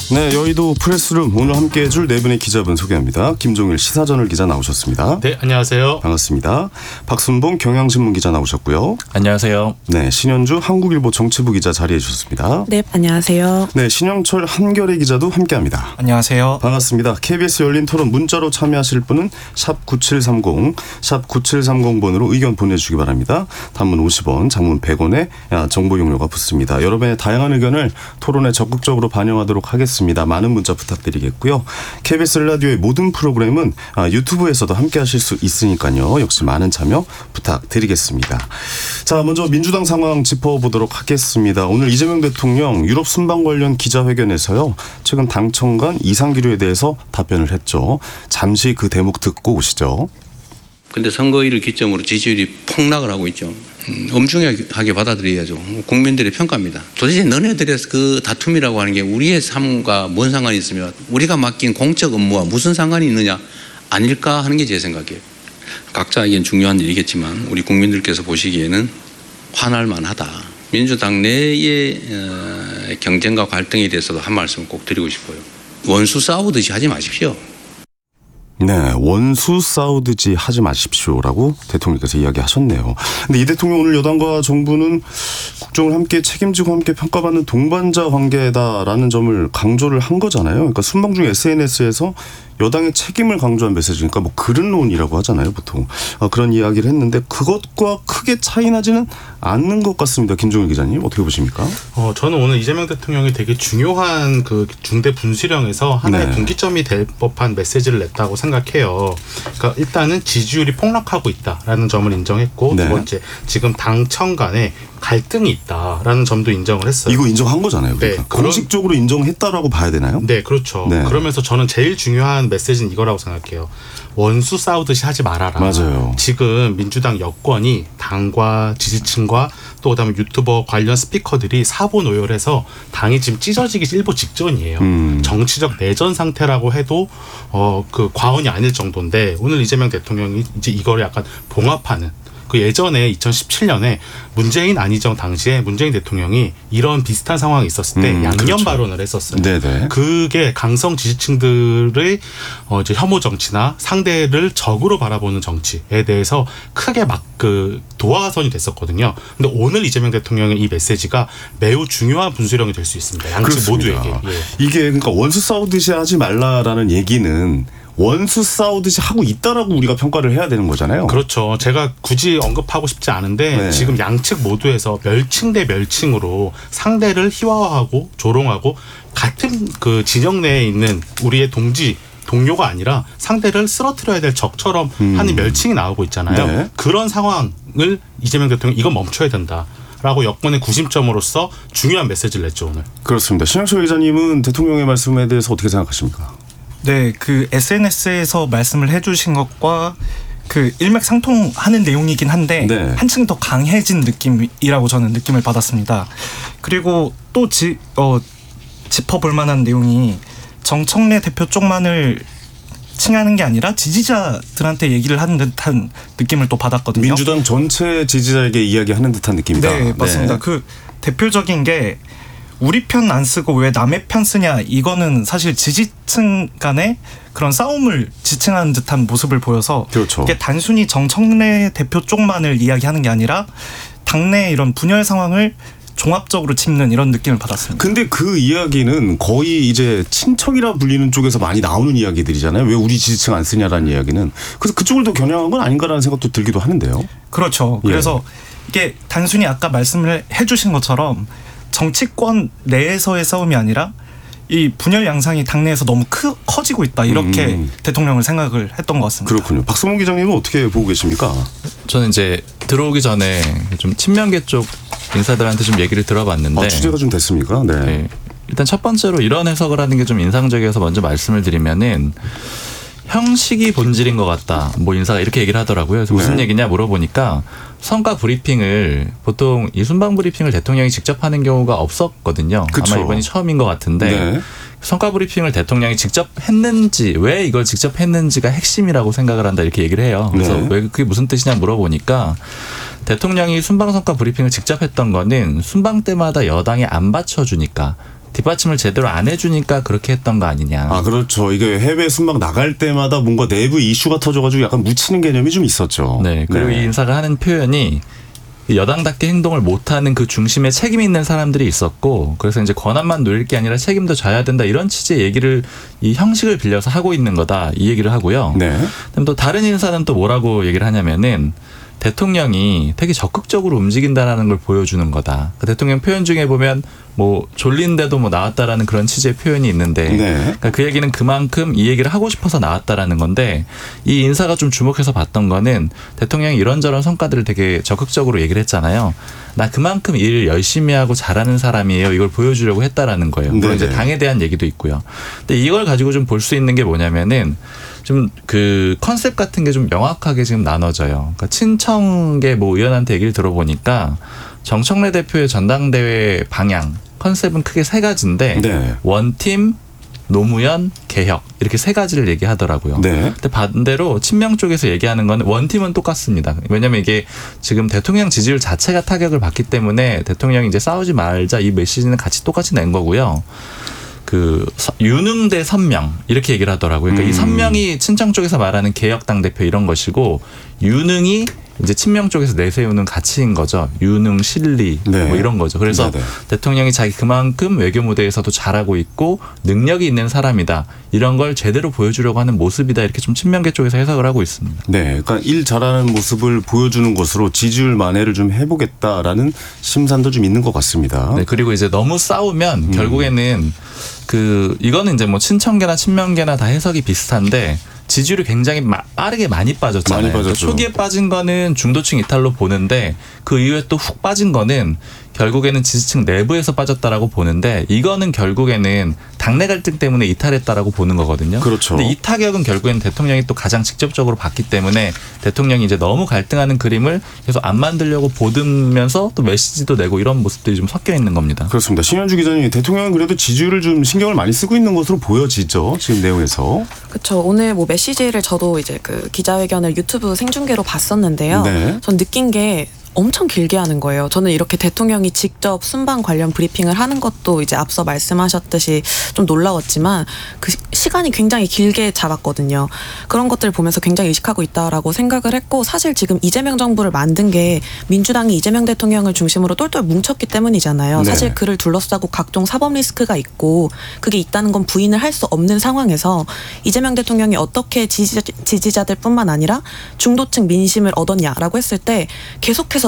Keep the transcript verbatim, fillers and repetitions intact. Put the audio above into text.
네, 여의도 프레스룸 오늘 함께해줄 네 분의 기자분 소개합니다. 김종일 시사저널 기자 나오셨습니다. 네, 안녕하세요. 반갑습니다. 박순봉 경향신문 기자 나오셨고요. 안녕하세요. 네, 신현주 한국일보 정치부 기자 자리해 주셨습니다. 네, 안녕하세요. 네, 신영철 한겨레 기자도 함께합니다. 안녕하세요. 반갑습니다. 케이비에스 열린 토론 문자로 참여하실 분은 샵 구칠삼공, 샵 구칠삼공 번으로 의견 보내주시기 바랍니다. 단문 오십 원, 장문 백 원에 정보 용료가 붙습니다. 여러분의 다양한 의견을 토론에 적극적으로 반영하도록 하겠습니다. 많은 문자 부탁드리겠고요. 케이비에스 라디오의 모든 프로그램은 유튜브에서도 함께 하실 수 있으니까요. 역시 많은 참여 부탁드리겠습니다. 자, 먼저 민주당 상황 짚어보도록 하겠습니다. 오늘 이재명 대통령 유럽 순방 관련 기자회견에서요. 최근 당청 간 이상기류에 대해서 답변을 했죠. 잠시 그 대목 듣고 오시죠. 근데 선거일을 기점으로 지지율이 폭락을 하고 있죠. 음, 엄중하게 받아들여야죠. 국민들의 평가입니다. 도대체 너네들의 그 다툼이라고 하는 게 우리의 삶과 뭔 상관이 있으며 우리가 맡긴 공적 업무와 무슨 상관이 있느냐 아닐까 하는 게 제 생각이에요. 각자에겐 중요한 일이겠지만 우리 국민들께서 보시기에는 화날 만하다. 민주당 내의 경쟁과 갈등에 대해서도 한 말씀을 꼭 드리고 싶어요. 원수 싸우듯이 하지 마십시오. 네, 원수 싸우듯이 하지 마십시오라고 대통령께서 이야기하셨네요. 근데 이 대통령 오늘 여당과 정부는 국정을 함께 책임지고 함께 평가받는 동반자 관계다라는 점을 강조를 한 거잖아요. 그러니까 순방 중 에스엔에스에서 여당의 책임을 강조한 메시지니까 뭐 그릇론이라고 하잖아요, 보통. 아, 그런 이야기를 했는데 그것과 크게 차이 나지는 않는 것 같습니다. 김종일 기자님 어떻게 보십니까? 어, 저는 오늘 이재명 대통령이 되게 중요한 그 중대 분수령에서 하나의 네. 분기점이 될 법한 메시지를 냈다고 생각해요. 그러니까 일단은 지지율이 폭락하고 있다라는 점을 인정했고 네. 두 번째 지금 당청 간에 갈등이 있다라는 점도 인정을 했어요. 이거 인정한 거잖아요. 그러니까. 네, 공식적으로 그런, 인정했다라고 봐야 되나요? 네, 그렇죠. 네. 그러면서 저는 제일 중요한 메시지는 이거라고 생각해요. 원수 싸우듯이 하지 말아라. 맞아요. 지금 민주당 여권이 당과 지지층과 또 그다음에 유튜버 관련 스피커들이 사보 노열해서 당이 지금 찢어지기 일보 직전이에요. 음. 정치적 내전 상태라고 해도 어, 그 과언이 아닐 정도인데 오늘 이재명 대통령이 이제 이거를 약간 봉합하는. 그 예전에 이천십칠 년에 문재인 안희정 당시에 문재인 대통령이 이런 비슷한 상황이 있었을 때 음, 양념 그렇죠. 발언을 했었어요. 네네. 그게 강성 지지층들의 어 이제 혐오 정치나 상대를 적으로 바라보는 정치에 대해서 크게 막 그 도화선이 됐었거든요. 근데 오늘 이재명 대통령의 이 메시지가 매우 중요한 분수령이 될 수 있습니다. 양측 모두에게. 예. 이게 그러니까 원수 싸우듯이 하지 말라라는 얘기는 원수 싸우듯이 하고 있다라고 우리가 평가를 해야 되는 거잖아요. 그렇죠. 제가 굳이 언급하고 싶지 않은데 네. 지금 양측 모두에서 멸칭 대 멸칭으로 상대를 희화화하고 조롱하고 같은 그 진영 내에 있는 우리의 동지 동료가 아니라 상대를 쓰러뜨려야 될 적처럼 음. 하는 멸칭이 나오고 있잖아요. 네. 그런 상황을 이재명 대통령 이건 멈춰야 된다. 라고 여권의 구심점으로서 중요한 메시지를 냈죠 오늘. 그렇습니다. 신영철 기자님은 대통령의 말씀에 대해서 어떻게 생각하십니까? 네, 그 에스엔에스에서 말씀을 해주신 것과 그 일맥상통하는 내용이긴 한데 네. 한층 더 강해진 느낌이라고 저는 느낌을 받았습니다. 그리고 또 지, 어, 짚어볼 만한 내용이 정청래 대표 쪽만을 칭하는 게 아니라 지지자들한테 얘기를 하는 듯한 느낌을 또 받았거든요. 민주당 전체 지지자에게 이야기하는 듯한 느낌이다. 네, 맞습니다. 네. 그 대표적인 게 우리 편 안 쓰고 왜 남의 편 쓰냐 이거는 사실 지지층 간의 그런 싸움을 지칭하는 듯한 모습을 보여서 그렇죠. 이게 단순히 정청래 대표 쪽만을 이야기하는 게 아니라 당내 이런 분열 상황을 종합적으로 짚는 이런 느낌을 받았습니다. 근데 그 이야기는 거의 이제 친척이라 불리는 쪽에서 많이 나오는 이야기들이잖아요. 왜 우리 지지층 안 쓰냐라는 이야기는. 그래서 그쪽을 더 겨냥한 건 아닌가라는 생각도 들기도 하는데요. 그렇죠. 그래서 예. 이게 단순히 아까 말씀을 해 주신 것처럼 정치권 내에서의 싸움이 아니라 이 분열 양상이 당내에서 너무 크, 커지고 있다 이렇게 음. 대통령을 생각을 했던 것 같습니다. 그렇군요. 박성훈 기자님은 어떻게 보고 계십니까? 저는 이제 들어오기 전에 좀 친명계 쪽 인사들한테 좀 얘기를 들어봤는데 아, 취재가 좀 됐습니까? 네. 네. 일단 첫 번째로 이런 해석을 하는 게 좀 인상적이어서 먼저 말씀을 드리면은 형식이 본질인 것 같다. 뭐 인사가 이렇게 얘기를 하더라고요. 그래서 무슨 네. 얘기냐 물어보니까 성과 브리핑을 보통 이 순방 브리핑을 대통령이 직접 하는 경우가 없었거든요. 그쵸. 아마 이번이 처음인 것 같은데 네. 성과 브리핑을 대통령이 직접 했는지 왜 이걸 직접 했는지가 핵심이라고 생각을 한다 이렇게 얘기를 해요. 그래서 네. 왜 그게 무슨 뜻이냐 물어보니까 대통령이 순방 성과 브리핑을 직접 했던 거는 순방 때마다 여당이 안 받쳐주니까 뒷받침을 제대로 안 해주니까 그렇게 했던 거 아니냐. 아, 그렇죠. 이게 해외 순방 나갈 때마다 뭔가 내부 이슈가 터져가지고 약간 묻히는 개념이 좀 있었죠. 네. 그리고 네. 이 인사가 하는 표현이 여당답게 행동을 못하는 그 중심에 책임이 있는 사람들이 있었고, 그래서 이제 권한만 누릴 게 아니라 책임도 져야 된다, 이런 취지의 얘기를 이 형식을 빌려서 하고 있는 거다, 이 얘기를 하고요. 네. 그다음 또 다른 인사는 또 뭐라고 얘기를 하냐면은 대통령이 되게 적극적으로 움직인다라는 걸 보여주는 거다. 그 대통령 표현 중에 보면 뭐 졸린데도 뭐 나왔다라는 그런 취지의 표현이 있는데, 네. 그러니까 그 얘기는 그만큼 이 얘기를 하고 싶어서 나왔다라는 건데, 이 인사가 좀 주목해서 봤던 거는 대통령이 이런저런 성과들을 되게 적극적으로 얘기를 했잖아요. 나 그만큼 일을 열심히 하고 잘하는 사람이에요, 이걸 보여주려고 했다라는 거예요. 물론 이제 당에 대한 얘기도 있고요. 근데 이걸 가지고 좀 볼 수 있는 게 뭐냐면은 좀 그 컨셉 같은 게 좀 명확하게 지금 나눠져요. 그러니까 친청계 뭐 의원한테 얘기를 들어보니까 정청래 대표의 전당대회 방향 컨셉은 크게 세 가지인데, 네. 원팀, 노무현, 개혁, 이렇게 세 가지를 얘기하더라고요. 네. 근데 반대로 친명 쪽에서 얘기하는 건 원팀은 똑같습니다. 왜냐하면 이게 지금 대통령 지지율 자체가 타격을 받기 때문에 대통령이 이제 싸우지 말자, 이 메시지는 같이 똑같이 낸 거고요. 그 유능 대 선명, 이렇게 얘기를 하더라고요. 그러니까 음. 이 선명이 친청 쪽에서 말하는 개혁 당대표 이런 것이고, 유능이 이제 친명 쪽에서 내세우는 가치인 거죠. 유능, 실리, 네. 뭐 이런 거죠. 그래서 네네. 대통령이 자기 그만큼 외교 무대에서도 잘하고 있고 능력이 있는 사람이다, 이런 걸 제대로 보여주려고 하는 모습이다, 이렇게 좀 친명계 쪽에서 해석을 하고 있습니다. 네, 그러니까 일 잘하는 모습을 보여주는 것으로 지지율 만회를 좀 해보겠다라는 심산도 좀 있는 것 같습니다. 네, 그리고 이제 너무 싸우면 음. 결국에는 그 이거는 이제 뭐 친청계나 친명계나 다 해석이 비슷한데, 지지율이 굉장히 마, 빠르게 많이 빠졌잖아요. 많이 빠졌죠. 그러니까 초기에 빠진 거는 중도층 이탈로 보는데, 그 이후에 또 훅 빠진 거는 결국에는 지지층 내부에서 빠졌다라고 보는데, 이거는 결국에는 당내 갈등 때문에 이탈했다라고 보는 거거든요. 그렇죠. 근데 이 타격은 결국에는 대통령이 또 가장 직접적으로 받기 때문에 대통령이 이제 너무 갈등하는 그림을 계속 안 만들려고 보듬면서 또 메시지도 내고, 이런 모습들이 좀 섞여 있는 겁니다. 그렇습니다. 신현주 기자님, 대통령은 그래도 지지율을 좀 신경을 많이 쓰고 있는 것으로 보여지죠, 지금 내용에서. 그렇죠. 오늘 뭐 메시지를 저도 이제 그 기자회견을 유튜브 생중계로 봤었는데요. 네. 전 느낀 게 엄청 길게 하는 거예요. 저는 이렇게 대통령이 직접 순방 관련 브리핑을 하는 것도 이제 앞서 말씀하셨듯이 좀 놀라웠지만, 그 시간이 굉장히 길게 잡았거든요. 그런 것들을 보면서 굉장히 의식하고 있다라고 생각을 했고, 사실 지금 이재명 정부를 만든 게 민주당이 이재명 대통령을 중심으로 똘똘 뭉쳤기 때문이잖아요. 네. 사실 그를 둘러싸고 각종 사법 리스크가 있고 그게 있다는 건 부인을 할 수 없는 상황에서 이재명 대통령이 어떻게 지지자, 지지자들뿐만 아니라 중도층 민심을 얻었냐라고 했을 때 계속해서